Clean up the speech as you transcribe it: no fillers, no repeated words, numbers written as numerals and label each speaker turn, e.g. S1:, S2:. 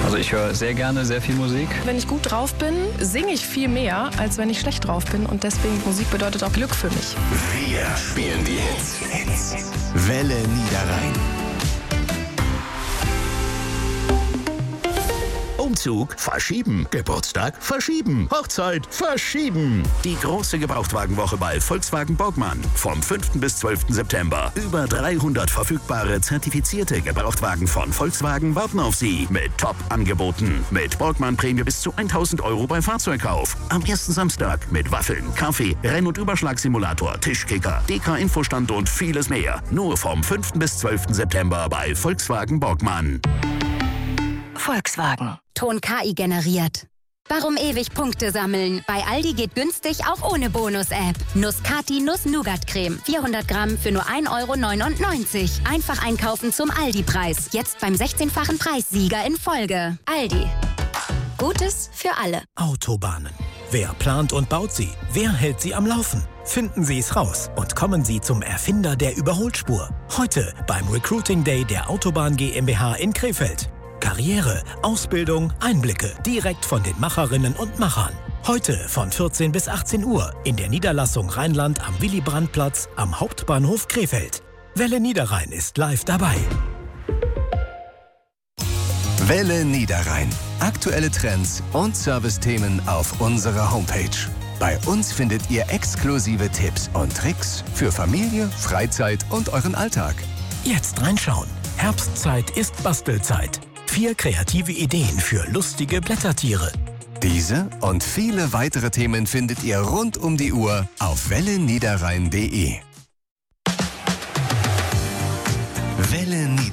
S1: Also ich höre sehr gerne sehr viel Musik.
S2: Wenn ich gut drauf bin, singe ich viel mehr, als wenn ich schlecht drauf bin. Und deswegen, Musik bedeutet auch Glück für mich.
S3: Wir spielen die Hits. Welle Niederrhein. Umzug verschieben. Geburtstag verschieben. Hochzeit verschieben. Die große Gebrauchtwagenwoche bei Volkswagen Borgmann. Vom 5. bis 12. September. Über 300 verfügbare, zertifizierte Gebrauchtwagen von Volkswagen warten auf Sie. Mit Top-Angeboten. Mit Borgmann-Prämie bis zu 1.000 € bei Fahrzeugkauf. Am ersten Samstag mit Waffeln, Kaffee, Renn- und Überschlagsimulator, Tischkicker, DK-Infostand und vieles mehr. Nur vom 5. bis 12. September bei Volkswagen Borgmann.
S4: Volkswagen. Ton KI generiert. Warum ewig Punkte sammeln? Bei Aldi geht günstig auch ohne Bonus-App. Nuss-Cati Nuss-Nougat-Creme. 400 Gramm für nur 1,99 €. Einfach einkaufen zum Aldi-Preis. Jetzt beim 16-fachen Preissieger in Folge. Aldi. Gutes für alle.
S5: Autobahnen. Wer plant und baut sie? Wer hält sie am Laufen? Finden Sie es raus und kommen Sie zum Erfinder der Überholspur. Heute beim Recruiting Day der Autobahn GmbH in Krefeld. Karriere, Ausbildung, Einblicke direkt von den Macherinnen und Machern. Heute von 14 bis 18 Uhr in der Niederlassung Rheinland am Willy-Brandt-Platz am Hauptbahnhof Krefeld. Welle Niederrhein ist live dabei.
S3: Welle Niederrhein. Aktuelle Trends und Servicethemen auf unserer Homepage. Bei uns findet ihr exklusive Tipps und Tricks für Familie, Freizeit und euren Alltag.
S5: Jetzt reinschauen. Herbstzeit ist Bastelzeit. 4 kreative Ideen für lustige Blättertiere.
S3: Diese und viele weitere Themen findet ihr rund um die Uhr auf welleniederrhein.de. Welle Niederrhein.